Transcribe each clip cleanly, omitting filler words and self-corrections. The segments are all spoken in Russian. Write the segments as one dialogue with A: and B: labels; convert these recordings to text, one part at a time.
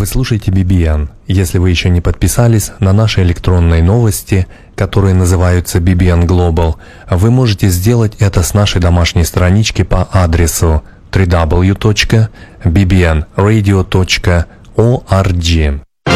A: Вы слушаете BBN. Если вы еще не подписались на наши электронные новости, которые называются BBN Global, вы можете сделать это с нашей домашней странички по адресу www.bbnradio.org.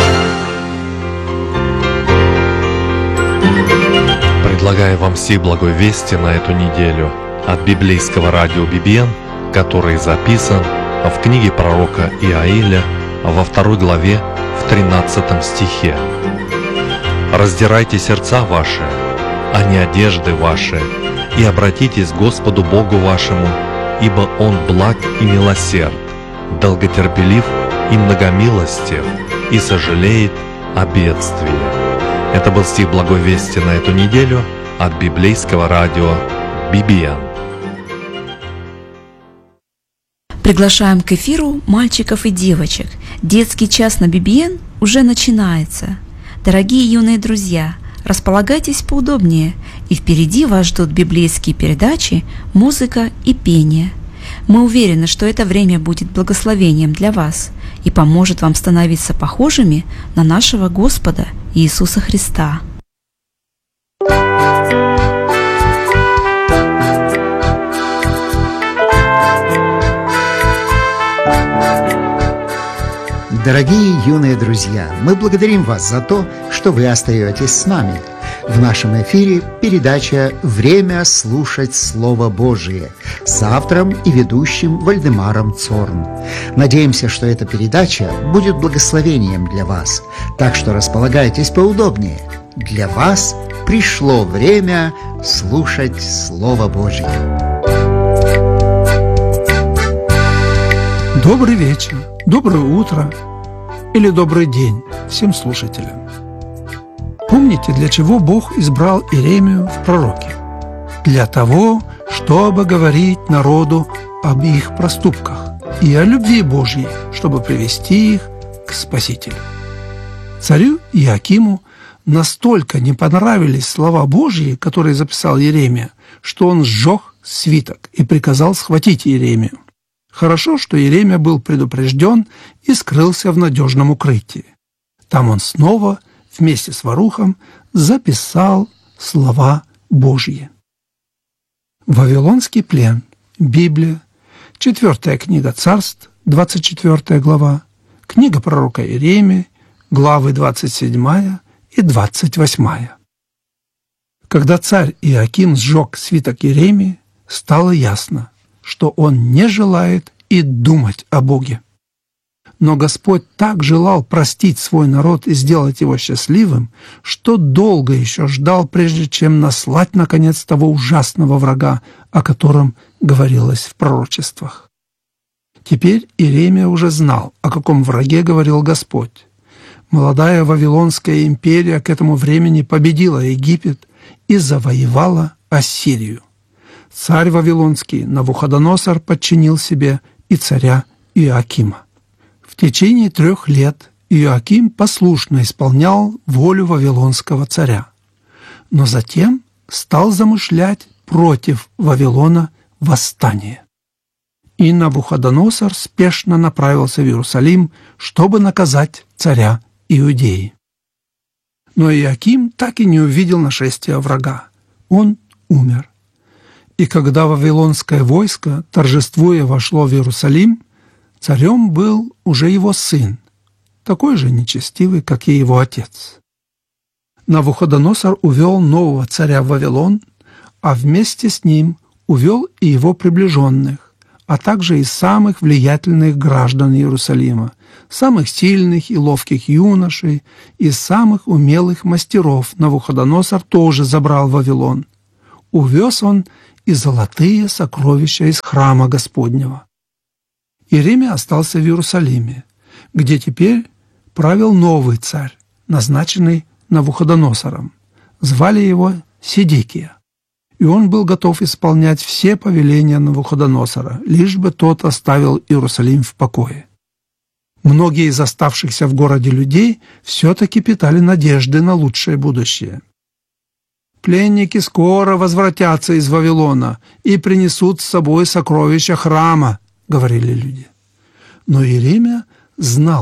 A: Предлагаю вам все благой вести на эту неделю от библейского радио BBN, который записан в книге пророка Иаиля во 2 главе в 13 стихе. «Раздирайте сердца ваши, а не одежды ваши, и обратитесь к Господу Богу вашему, ибо Он благ и милосерд, долготерпелив и многомилостив, и сожалеет о бедствии». Это был стих благой вести на эту неделю от библейского радио BBN.
B: Приглашаем к эфиру мальчиков и девочек. Детский час на BBN уже начинается. Дорогие юные друзья, располагайтесь поудобнее, и впереди вас ждут библейские передачи, музыка и пение. Мы уверены, что это время будет благословением для вас и поможет вам становиться похожими на нашего Господа Иисуса Христа.
C: Дорогие юные друзья, мы благодарим вас за то, что вы остаетесь с нами. В нашем эфире передача «Время слушать Слово Божие» с автором и ведущим Вальдемаром Цорн. Надеемся, что эта передача будет благословением для вас, так что располагайтесь поудобнее. Для вас пришло время слушать Слово Божие.
D: Добрый вечер, доброе утро или добрый день всем слушателям. Помните, для чего Бог избрал Иеремию в пророки? Для того, чтобы говорить народу об их проступках и о любви Божьей, чтобы привести их к Спасителю. Царю Иоакиму настолько не понравились слова Божьи, которые записал Иеремия, что он сжег свиток и приказал схватить Иеремию. Хорошо, что Иеремия был предупрежден и скрылся в надежном укрытии. Там он снова вместе с Варухом записал слова Божьи. Вавилонский плен, Библия, 4 книга Царств, 24 глава, книга пророка Иеремии, главы 27 и 28. Когда царь Иоаким сжег свиток Иеремии, стало ясно, что он не желает и думать о Боге. Но Господь так желал простить свой народ и сделать его счастливым, что долго еще ждал, прежде чем наслать, наконец, того ужасного врага, о котором говорилось в пророчествах. Теперь Иеремия уже знал, о каком враге говорил Господь. Молодая Вавилонская империя к этому времени победила Египет и завоевала Ассирию. Царь Вавилонский Навуходоносор подчинил себе и царя Иоакима. В течение 3 лет Иоаким послушно исполнял волю вавилонского царя, но затем стал замышлять против Вавилона восстание. И Навуходоносор спешно направился в Иерусалим, чтобы наказать царя Иудеи. Но Иоаким так и не увидел нашествия врага. Он умер. И когда вавилонское войско, торжествуя, вошло в Иерусалим, царем был уже его сын, такой же нечестивый, как и его отец. Навуходоносор увел нового царя в Вавилон, а вместе с ним увел и его приближенных, а также и самых влиятельных граждан Иерусалима, самых сильных и ловких юношей и самых умелых мастеров Навуходоносор тоже забрал в Вавилон. Увез он и золотые сокровища из храма Господнего. Иеремия остался в Иерусалиме, где теперь правил новый царь, назначенный Навуходоносором. Звали его Седекия, и он был готов исполнять все повеления Навуходоносора, лишь бы тот оставил Иерусалим в покое. Многие из оставшихся в городе людей все-таки питали надежды на лучшее будущее. «Пленники скоро возвратятся из Вавилона и принесут с собой сокровища храма», — говорили люди. Но Иеремия знал,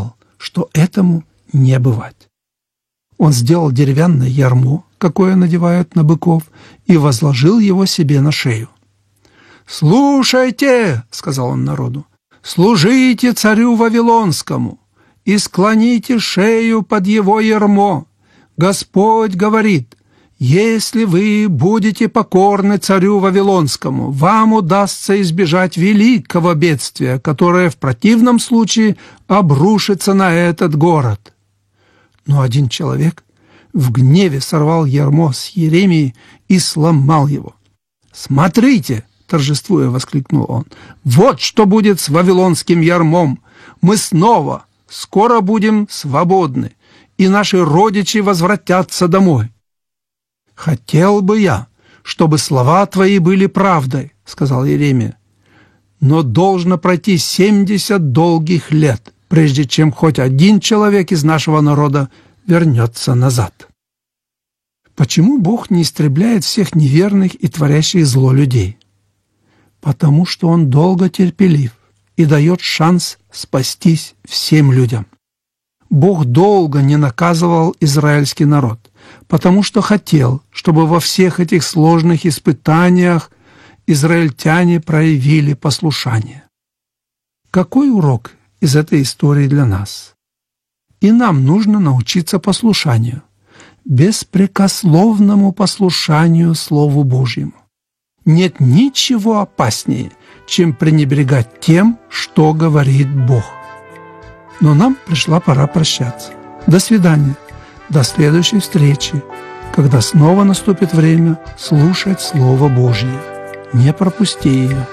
D: что этому не бывать. Он сделал деревянное ярмо, какое надевают на быков, и возложил его себе на шею. «Слушайте, — сказал он народу, — служите царю Вавилонскому и склоните шею под его ярмо. Господь говорит: если вы будете покорны царю Вавилонскому, вам удастся избежать великого бедствия, которое в противном случае обрушится на этот город». Но один человек в гневе сорвал ярмо с Иеремии и сломал его. «Смотрите!» — торжествуя воскликнул он. «Вот что будет с вавилонским ярмом! Мы снова, скоро будем свободны, и наши родичи возвратятся домой». «Хотел бы я, чтобы слова твои были правдой, — сказал Иеремия, — но должно пройти 70 долгих лет, прежде чем хоть один человек из нашего народа вернется назад». Почему Бог не истребляет всех неверных и творящих зло людей? Потому что Он долго терпелив и дает шанс спастись всем людям. Бог долго не наказывал израильский народ, потому что хотел, чтобы во всех этих сложных испытаниях израильтяне проявили послушание. Какой урок из этой истории для нас? И нам нужно научиться послушанию, беспрекословному послушанию Слову Божьему. Нет ничего опаснее, чем пренебрегать тем, что говорит Бог. Но нам пришла пора прощаться. До свидания. До следующей встречи, когда снова наступит время слушать Слово Божье. Не пропусти ее.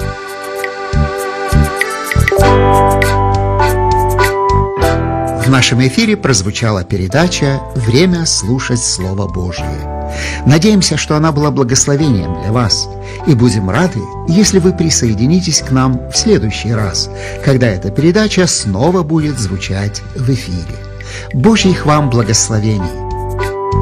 C: В нашем эфире прозвучала передача «Время слушать Слово Божие». Надеемся, что она была благословением для вас, и будем рады, если вы присоединитесь к нам в следующий раз, когда эта передача снова будет звучать в эфире. Божьих вам благословений!